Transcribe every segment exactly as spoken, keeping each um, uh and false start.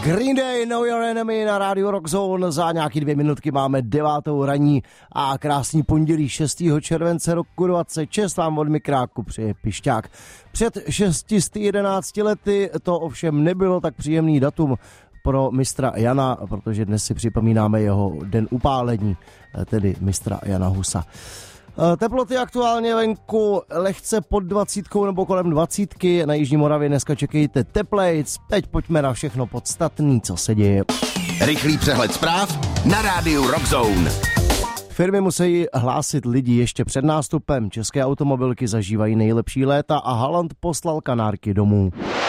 Green Day, Know Your Enemy na rádiu Rock Zone. Za nějaký dvě minutky máme devátou ranní a krásný pondělí šestého července roku dvacet šest vám od mikráku přeje Pišťák. Před šest set jedenácti lety to ovšem nebylo tak příjemný datum pro mistra Jana, protože dnes si připomínáme jeho den upálení, tedy mistra Jana Husa. Teploty aktuálně venku lehce pod dvacítkou nebo kolem dvacítky. Na Jižní Moravě dneska čekejte teplejc. Teď pojďme na všechno podstatný, co se děje. Rychlý přehled zpráv na rádiu Rock Zone. Firmy musí hlásit lidi ještě před nástupem. České automobilky zažívají nejlepší léta a Haland poslal Kanárky domů.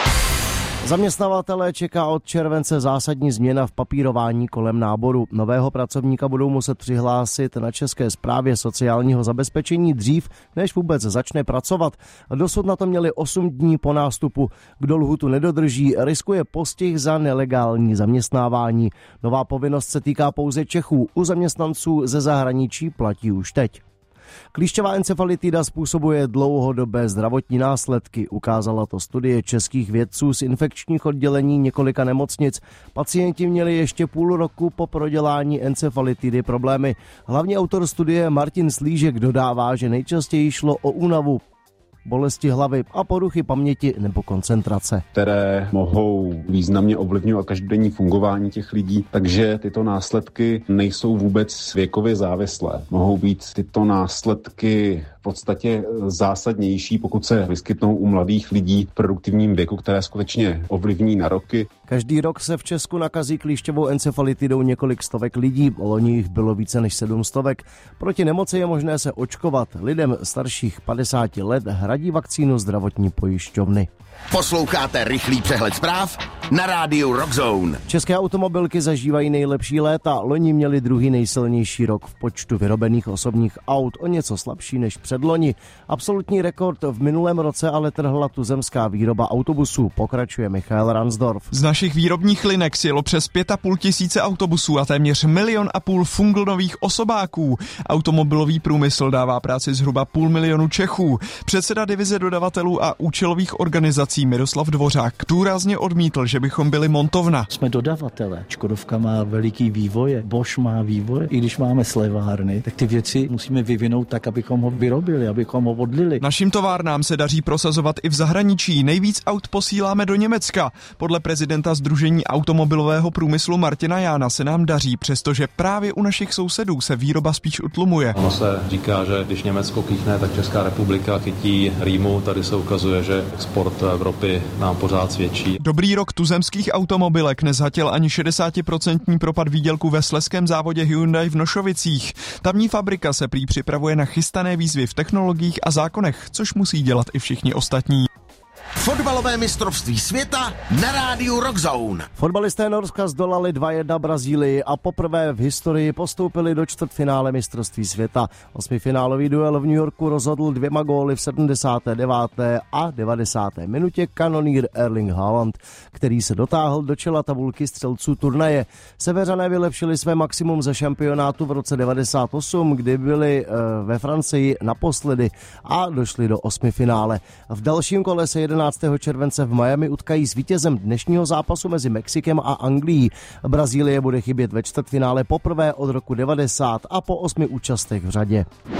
Zaměstnavatelé čeká od července zásadní změna v papírování kolem náboru. Nového pracovníka budou muset přihlásit na České správě sociálního zabezpečení dřív, než vůbec začne pracovat. Dosud na to měli osm dní po nástupu. Kdo lhůtu nedodrží, riskuje postih za nelegální zaměstnávání. Nová povinnost se týká pouze Čechů. U zaměstnanců ze zahraničí platí už teď. Klíšťová encefalitida způsobuje dlouhodobé zdravotní následky, ukázala to studie českých vědců z infekčních oddělení několika nemocnic. Pacienti měli ještě půl roku po prodělání encefalitidy problémy. Hlavní autor studie Martin Slížek dodává, že nejčastěji šlo o únavu, bolesti hlavy a poruchy paměti nebo koncentrace, které mohou významně ovlivňovat každodenní fungování těch lidí, takže tyto následky nejsou vůbec věkově závislé. Mohou být tyto následky v podstatě zásadnější, pokud se vyskytnou u mladých lidí v produktivním věku, které skutečně ovlivní na roky. Každý rok se v Česku nakazí klíšťovou encefalitidou několik stovek lidí, loni jich bylo více než sedm stovek. Proti nemoci je možné se očkovat. Lidem starších padesáti let hradí vakcínu zdravotní pojišťovny. Posloucháte rychlý přehled zpráv na rádiu Rock Zone. České automobilky zažívají nejlepší léta. Loni měli druhý nejsilnější rok v počtu vyrobených osobních aut, o něco slabší než předloni. Absolutní rekord v minulém roce ale trhla tuzemská výroba autobusů, pokračuje Michael Ransdorf. Z našich výrobních linek sjelo přes pět a půl tisíce autobusů a téměř milion a půl funglnových osobáků. Automobilový průmysl dává práci zhruba půl milionu Čechů. Předseda divize dodavatelů a účelových organizací Miroslav Dvořák důrazně odmítl, že bychom byli montovna. Jsme dodavatele. Škodovka má veliký vývoje, Bosch má vývoje. I když máme slevárny, tak ty věci musíme vyvinout tak, abychom ho vyrobili, abychom ho odlili. Našim továrnám se daří prosazovat i v zahraničí. Nejvíc aut posíláme do Německa. Podle prezidenta Sdružení automobilového průmyslu Martina Jána se nám daří, přestože právě u našich sousedů se výroba spíš utlumuje. Ono se říká, že když Německo kýchne, tak Česká republika chytí rýmu. Tady se ukazuje, že export Evropy nám pořád svědčí. Dobrý rok tuzemských automobilek nezhatil ani šedesátiprocentní propad výdělku ve slezském závodě Hyundai v Nošovicích. Tamní fabrika se prý připravuje na chystané výzvy v technologiích a zákonech, což musí dělat i všichni ostatní. Fotbalové mistrovství světa na rádiu Rock Zone. Fotbalisté Norska zdolali dva jedna Brazílii a poprvé v historii postoupili do čtvrtfinále mistrovství světa. Osmifinálový duel v New Yorku rozhodl dvěma góly v sedmdesáté deváté a devadesáté minutě kanonýr Erling Haaland, který se dotáhl do čela tabulky střelců turnaje. Seveřané vylepšili své maximum ze šampionátu v roce devadesát osm, kdy byli e, ve Francii naposledy a došli do osmifinále. V dalším kole se jedenáctého července v Miami utkají s vítězem dnešního zápasu mezi Mexikem a Anglií. Brazílie bude chybět ve čtvrtfinále poprvé od roku devadesát a po osmi účastech v řadě.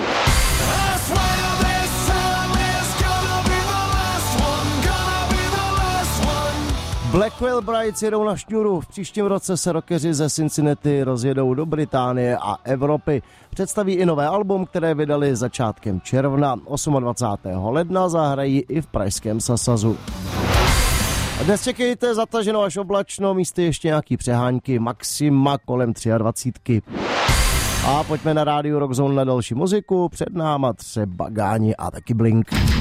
Blackwell Brides jedou na šňůru. V příštím roce se rockeři ze Cincinnati rozjedou do Británie a Evropy. Představí i nové album, které vydali začátkem června. dvacátého osmého ledna zahrají i v pražském Sasazu. Dnes čekejte zataženo až oblačno, místy ještě nějaký přehánky, maxima kolem dvacítky tři. A pojďme na rádiu Rock Zone na další muziku. Před náma třeba Gáni a taky Blink.